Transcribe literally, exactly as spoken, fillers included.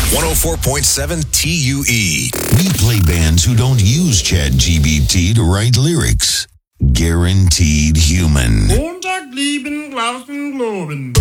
one oh four point seven T U E. We play bands who don't use ChatGPT to write lyrics. Guaranteed human. Montag, lieben, Glauben, Globen.